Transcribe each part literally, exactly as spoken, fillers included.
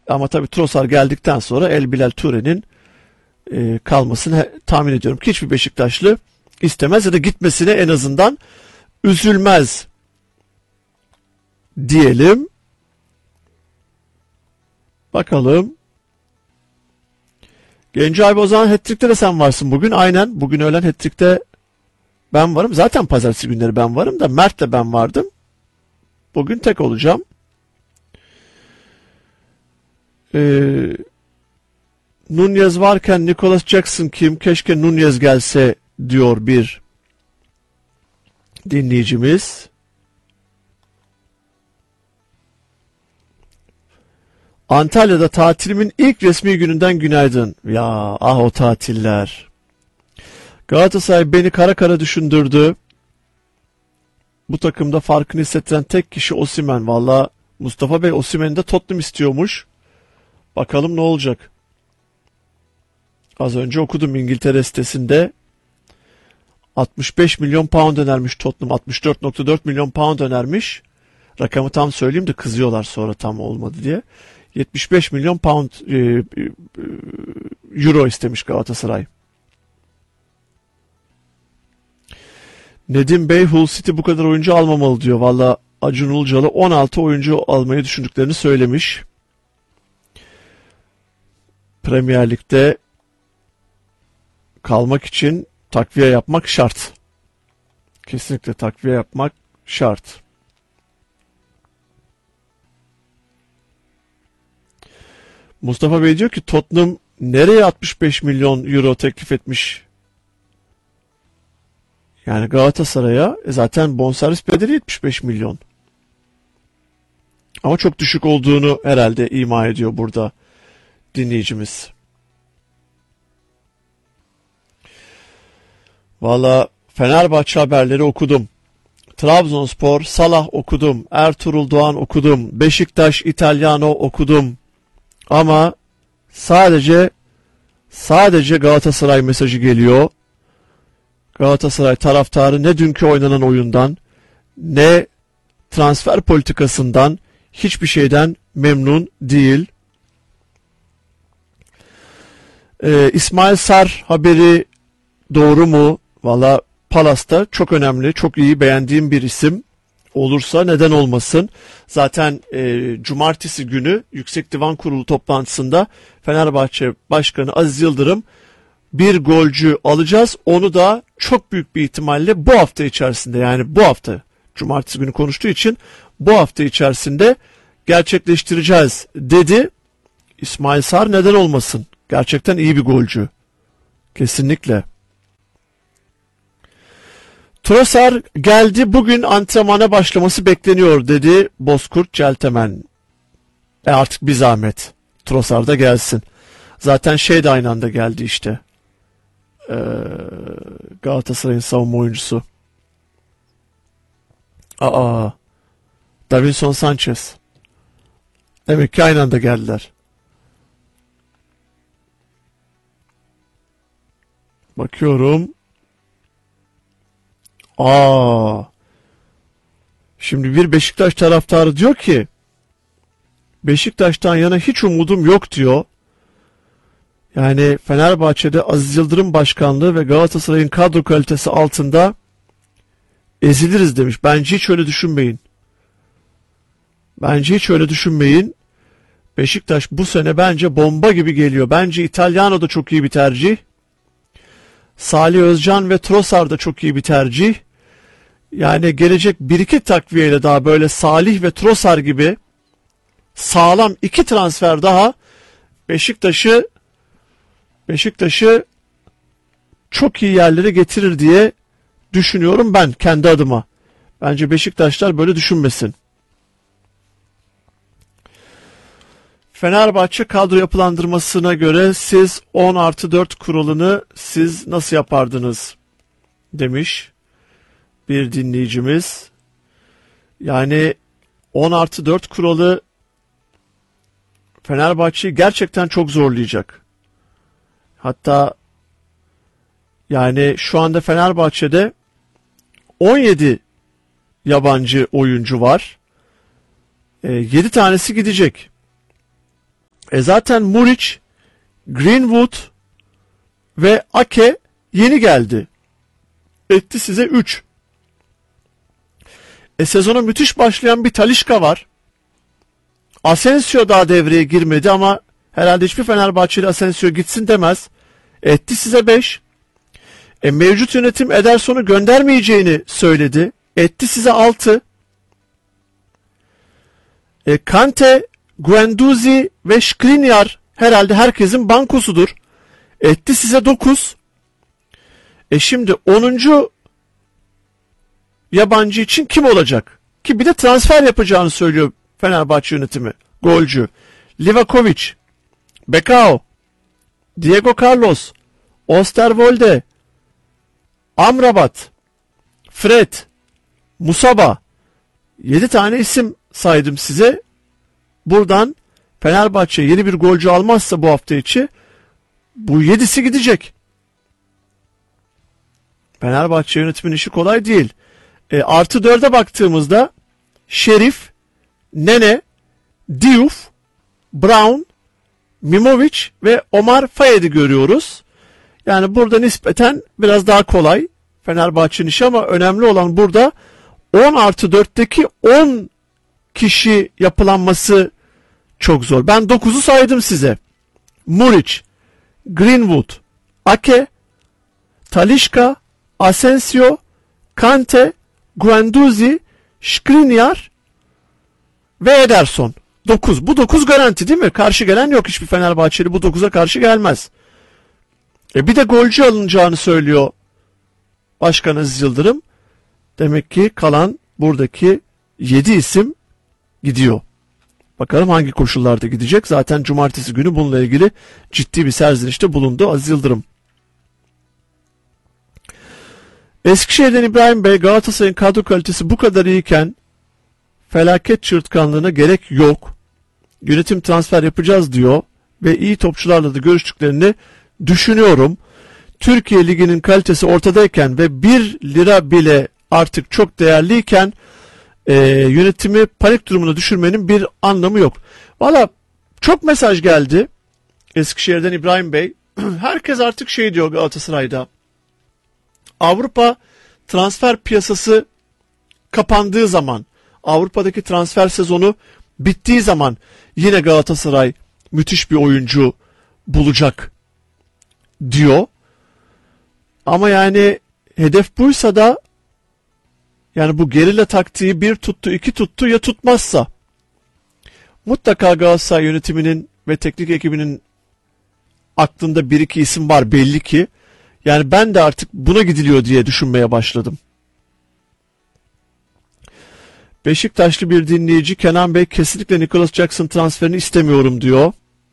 Ama tabii Trossard geldikten sonra El Bilal Touré'nin e, kalmasını tahmin ediyorum ki hiçbir Beşiktaşlı istemez ya da gitmesine en azından üzülmez diyelim. Bakalım. Gencay abi, o zaman hat-trick'te de sen varsın bugün. Aynen. Bugün öğlen hat-trick'te ben varım. Zaten pazartesi günleri ben varım da Mert de ben vardım. Bugün tek olacağım. Ee, Nunez varken Nicholas Jackson kim? Keşke Nunez gelse diyor bir dinleyicimiz. Antalya'da tatilimin ilk resmi gününden günaydın. Ya ah o tatiller. Galatasaray beni kara kara düşündürdü. Bu takımda farkını hissettiren tek kişi Osimhen. Valla Mustafa Bey Osimhen'i de Tottenham istiyormuş. Bakalım ne olacak. Az önce okudum İngiltere sitesinde. altmış beş milyon pound önermiş Tottenham. altmış dört virgül dört milyon pound önermiş. Rakamı tam söyleyeyim de kızıyorlar sonra tam olmadı diye. yetmiş beş milyon pound e, e, euro istemiş Galatasaray. Nedim Bey Hull City bu kadar oyuncu almamalı diyor. Valla Acun Ilıcalı on altı oyuncu almayı düşündüklerini söylemiş. Premier Lig'de kalmak için takviye yapmak şart. Kesinlikle takviye yapmak şart. Mustafa Bey diyor ki Tottenham nereye altmış beş milyon euro teklif etmiş? Yani Galatasaray'a e zaten bonservis bedeli yetmiş beş milyon. Ama çok düşük olduğunu herhalde ima ediyor burada dinleyicimiz. Valla Fenerbahçe haberleri okudum. Trabzonspor, Salah okudum. Ertuğrul Doğan okudum. Beşiktaş, İtalyano okudum. Ama sadece sadece Galatasaray mesajı geliyor. Galatasaray taraftarı ne dünkü oynanan oyundan ne transfer politikasından hiçbir şeyden memnun değil. Ee, İsmail Sarr haberi doğru mu? Valla Palas'ta çok önemli, çok iyi beğendiğim bir isim. Olursa neden olmasın. Zaten e, cumartesi günü Yüksek Divan Kurulu toplantısında Fenerbahçe Başkanı Aziz Yıldırım bir golcü alacağız. Onu da çok büyük bir ihtimalle bu hafta içerisinde, yani bu hafta cumartesi günü konuştuğu için bu hafta içerisinde gerçekleştireceğiz dedi. İsmail Sarr neden olmasın? Gerçekten iyi bir golcü. Kesinlikle. Trossard geldi, bugün antrenmana başlaması bekleniyor dedi Bozkurt Celtemen. E artık bir zahmet Trossard da gelsin. Zaten şey de aynı anda geldi işte. Ee, Galatasaray'ın savunma oyuncusu. Aa, Davinson Sanchez. Demek ki aynı anda geldiler. Bakıyorum. Aa. Şimdi bir Beşiktaş taraftarı diyor ki Beşiktaş'tan yana hiç umudum yok diyor. Yani Fenerbahçe'de Aziz Yıldırım başkanlığı ve Galatasaray'ın kadro kalitesi altında eziliriz demiş. Bence hiç öyle düşünmeyin. Bence hiç öyle düşünmeyin. Beşiktaş bu sene bence bomba gibi geliyor. Bence İtalyano da çok iyi bir tercih. Salih Özcan ve Trossard da çok iyi bir tercih. Yani gelecek bir iki takviyeyle daha böyle Salih ve Trossard gibi sağlam iki transfer daha Beşiktaş'ı Beşiktaş'ı çok iyi yerlere getirir diye düşünüyorum ben kendi adıma. Bence Beşiktaşlar böyle düşünmesin. Fenerbahçe kadro yapılandırmasına göre siz on artı dört kuralını siz nasıl yapardınız demiş bir dinleyicimiz. Yani on artı dört kuralı Fenerbahçe'yi gerçekten çok zorlayacak. Hatta yani şu anda Fenerbahçe'de on yedi yabancı oyuncu var. E, yedi tanesi gidecek. E zaten Muriç, Greenwood ve Ake yeni geldi. Etti size üç. E sezona müthiş başlayan bir Talisca var. Asensio daha devreye girmedi ama herhalde hiçbir Fenerbahçeli Asensio gitsin demez. Etti size beş. E mevcut yönetim Ederson'u göndermeyeceğini söyledi. Etti size altı. E Kante, Guendouzi ve Skriniar herhalde herkesin bankosudur. Etti size dokuz. E şimdi onuncu yabancı için kim olacak? Ki bir de transfer yapacağını söylüyor Fenerbahçe yönetimi. Golcü. Livakovic, Bekao, Diego Carlos, Osterwolde, Amrabat, Fred, Musaba. yedi tane isim saydım size. Buradan Fenerbahçe yeni bir golcü almazsa bu hafta içi bu yedisi gidecek. Fenerbahçe yönetimin işi kolay değil. E, artı dörde baktığımızda Şerif, Nene, Diouf, Brown, Mimovic ve Omar Fayed'i görüyoruz. Yani burada nispeten biraz daha kolay Fenerbahçe'nin işi ama önemli olan burada on artı dörtteki on kişi yapılanması çok zor. Ben dokuzu saydım size. Muriç, Greenwood, Ake, Talisca, Asensio, Kante, Guendouzi, Skriniar ve Ederson. dokuz. Bu dokuz garanti değil mi? Karşı gelen yok. Hiçbir Fenerbahçeli bu dokuza karşı gelmez. E bir de golcü alınacağını söylüyor Başkan Aziz Yıldırım. Demek ki kalan buradaki yedi isim gidiyor. Bakalım hangi koşullarda gidecek. Zaten cumartesi günü bununla ilgili ciddi bir serzenişte bulundu Aziz Yıldırım. Eskişehir'den İbrahim Bey, Galatasaray'ın kadro kalitesi bu kadar iyiyken felaket çırtkanlığına gerek yok. Yönetim transfer yapacağız diyor ve iyi topçularla da görüştüklerini düşünüyorum. Türkiye Ligi'nin kalitesi ortadayken ve bir lira bile artık çok değerliyken e, yönetimi panik durumuna düşürmenin bir anlamı yok. Valla çok mesaj geldi Eskişehir'den İbrahim Bey. Herkes artık şey diyor Galatasaray'da. Avrupa transfer piyasası kapandığı zaman, Avrupa'daki transfer sezonu bittiği zaman yine Galatasaray müthiş bir oyuncu bulacak diyor. Ama yani hedef buysa da yani bu gerilla taktiği bir tuttu, iki tuttu ya tutmazsa mutlaka Galatasaray yönetiminin ve teknik ekibinin aklında bir iki isim var belli ki. Yani ben de artık buna gidiliyor diye düşünmeye başladım. Beşiktaşlı bir dinleyici Kenan Bey kesinlikle Nicholas Jackson transferini istemiyorum diyor.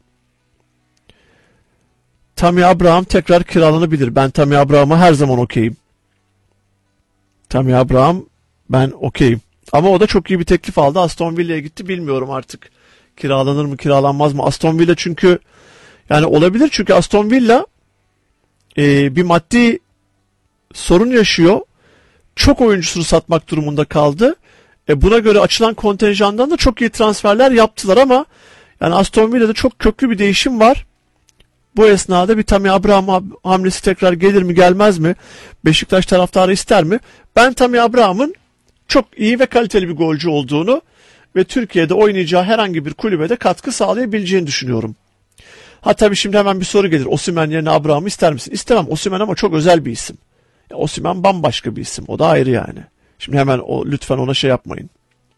Tammy Abraham tekrar kiralanabilir. Ben Tammy Abraham'a her zaman okeyim. Tammy Abraham ben okeyim. Ama o da çok iyi bir teklif aldı. Aston Villa'ya gitti. Bilmiyorum artık kiralanır mı kiralanmaz mı. Aston Villa çünkü yani olabilir çünkü Aston Villa e, bir maddi sorun yaşıyor. Çok oyuncusunu satmak durumunda kaldı. E, buna göre açılan kontenjandan da çok iyi transferler yaptılar ama yani Aston Villa'da çok köklü bir değişim var. Bu esnada bir Tammy Abraham hamlesi tekrar gelir mi gelmez mi? Beşiktaş taraftarı ister mi? Ben Tammy Abraham'ın çok iyi ve kaliteli bir golcü olduğunu ve Türkiye'de oynayacağı herhangi bir kulübede katkı sağlayabileceğini düşünüyorum. Ha tabii şimdi hemen bir soru gelir. Osimhen yerine Abraham'ı ister misin? İstemem. Osimhen ama çok özel bir isim. Ya Osimhen bambaşka bir isim. O da ayrı yani. Şimdi hemen o, lütfen ona şey yapmayın.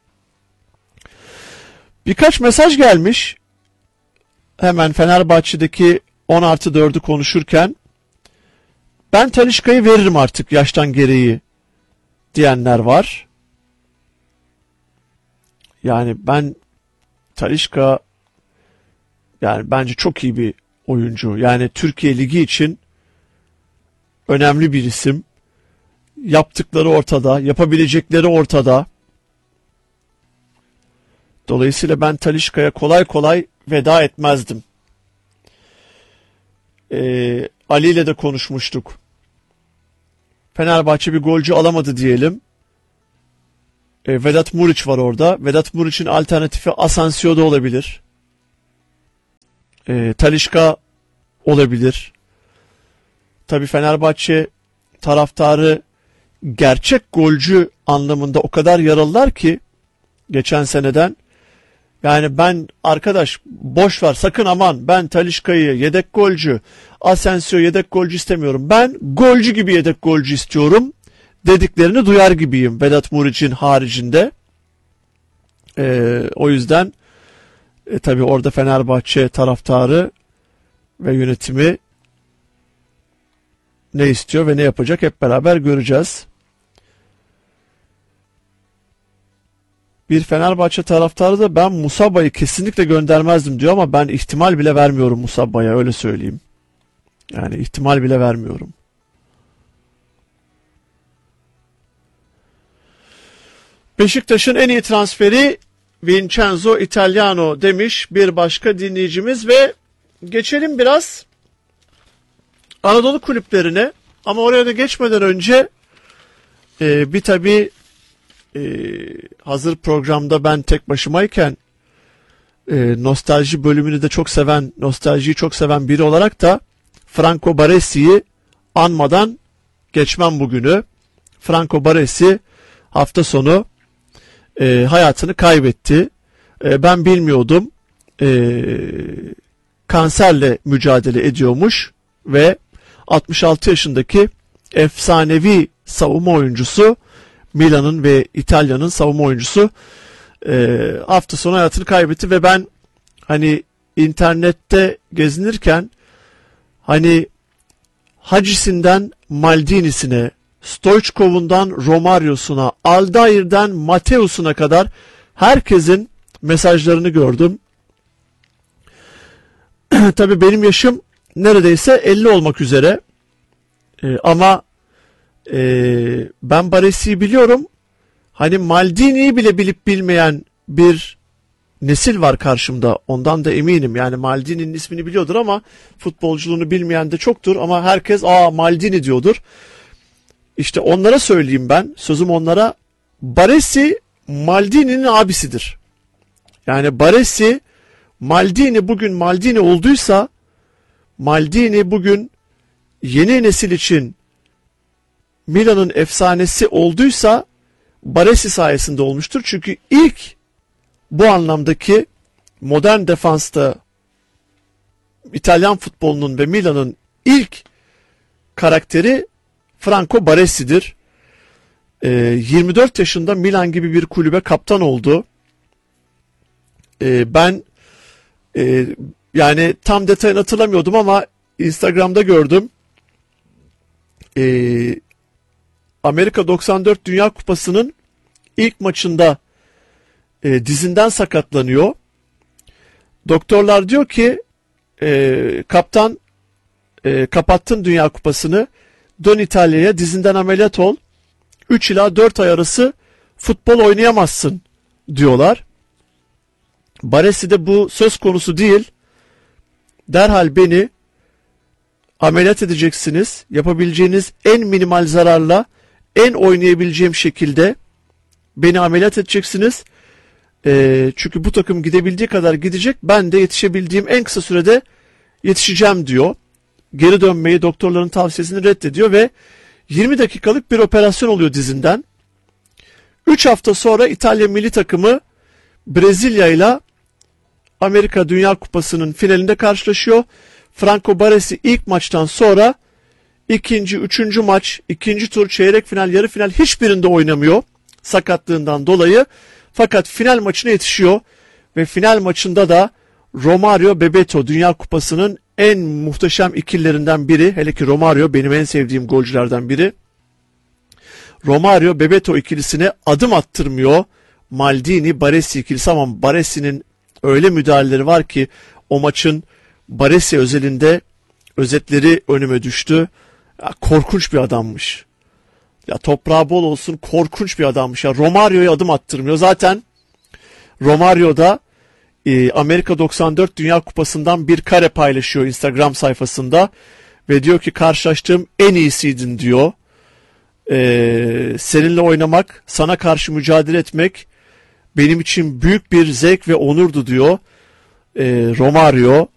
Birkaç mesaj gelmiş. Hemen Fenerbahçe'deki on artı dördü konuşurken ben Talisca'yı veririm artık yaştan gereği diyenler var. Yani ben Talisca yani bence çok iyi bir oyuncu. Yani Türkiye Ligi için önemli bir isim. Yaptıkları ortada, yapabilecekleri ortada. Dolayısıyla ben Talisca'ya kolay kolay veda etmezdim. Ee, Ali ile de konuşmuştuk. Fenerbahçe bir golcü alamadı diyelim. Ee, Vedat Muriç var orada. Vedat Muriç'in alternatifi Asensio da olabilir. E, Talisca olabilir. Tabii Fenerbahçe taraftarı gerçek golcü anlamında o kadar yaralılar ki geçen seneden. Yani ben arkadaş boş ver sakın aman ben Talisca'yı yedek golcü, Asensio yedek golcü istemiyorum. Ben golcü gibi yedek golcü istiyorum dediklerini duyar gibiyim Vedat Muriç'in haricinde. Ee, o yüzden e, tabii orada Fenerbahçe taraftarı ve yönetimi ne istiyor ve ne yapacak hep beraber göreceğiz. Bir Fenerbahçe taraftarı da ben Musaba'yı kesinlikle göndermezdim diyor ama ben ihtimal bile vermiyorum Musaba'ya, öyle söyleyeyim. Yani ihtimal bile vermiyorum. Beşiktaş'ın en iyi transferi Vincenzo Italiano demiş bir başka dinleyicimiz ve geçelim biraz Anadolu kulüplerine ama oraya da geçmeden önce e, bir tabii e, hazır programda ben tek başımayken e, nostalji bölümünü de çok seven, nostaljiyi çok seven biri olarak da Franco Baresi'yi anmadan geçmem bugünü. Franco Baresi hafta sonu e, hayatını kaybetti. E, ben bilmiyordum. E, kanserle mücadele ediyormuş ve altmış altı yaşındaki efsanevi savunma oyuncusu, Milan'ın ve İtalya'nın savunma oyuncusu e, hafta sonu hayatını kaybetti ve ben hani internette gezinirken hani Hacisi'nden Maldini'sine, Stoichkov'undan Romario'suna, Aldair'den Mateus'una kadar herkesin mesajlarını gördüm. Tabii benim yaşım neredeyse elli olmak üzere ee, ama e, ben Baresi'yi biliyorum. Hani Maldini'yi bile bilip bilmeyen bir nesil var karşımda. Ondan da eminim. Yani Maldini'nin ismini biliyordur ama futbolculuğunu bilmeyen de çoktur. Ama herkes aa Maldini diyordur. İşte onlara söyleyeyim ben. Sözüm onlara. Baresi Maldini'nin abisidir. Yani Baresi Maldini bugün Maldini olduysa Maldini bugün yeni nesil için Milan'ın efsanesi olduysa Baresi sayesinde olmuştur. Çünkü ilk bu anlamdaki modern defansta İtalyan futbolunun ve Milan'ın ilk karakteri Franco Baresi'dir. Ee, yirmi dört yaşında Milan gibi bir kulübe kaptan oldu. Ee, ben e, yani tam detayını hatırlamıyordum ama Instagram'da gördüm. Ee, Amerika doksan dört Dünya Kupası'nın ilk maçında e, dizinden sakatlanıyor. Doktorlar diyor ki e, kaptan e, kapattın Dünya Kupası'nı, dön İtalya'ya, dizinden ameliyat ol, üç ila dört ay arası futbol oynayamazsın diyorlar. Baresi de bu söz konusu değil, derhal beni ameliyat edeceksiniz, yapabileceğiniz en minimal zararla en oynayabileceğim şekilde beni ameliyat edeceksiniz. E, çünkü bu takım gidebildiği kadar gidecek, ben de yetişebildiğim en kısa sürede yetişeceğim diyor. Geri dönmeyi, doktorların tavsiyesini reddediyor ve yirmi dakikalık bir operasyon oluyor dizinden. üç hafta sonra İtalya milli takımı Brezilya ile Amerika Dünya Kupası'nın finalinde karşılaşıyor. Franco Baresi ilk maçtan sonra ikinci, üçüncü maç, ikinci tur, çeyrek final, yarı final hiçbirinde oynamıyor sakatlığından dolayı. Fakat final maçına yetişiyor ve final maçında da Romario Bebeto Dünya Kupası'nın en muhteşem ikililerinden biri. Hele ki Romario benim en sevdiğim golcülerden biri. Romario Bebeto ikilisine adım attırmıyor Maldini Baresi ikilisi ama Baresi'nin öyle müdahaleleri var ki o maçın Baresi özelinde özetleri önüme düştü. Ya, korkunç bir adammış. Ya toprağı bol olsun, korkunç bir adammış. Ya Romario'ya adım attırmıyor. Zaten Romario'da e, Amerika doksan dört Dünya Kupası'ndan bir kare paylaşıyor Instagram sayfasında ve diyor ki karşılaştığım en iyisiydin diyor. E, seninle oynamak, sana karşı mücadele etmek benim için büyük bir zevk ve onurdu diyor. E, Romario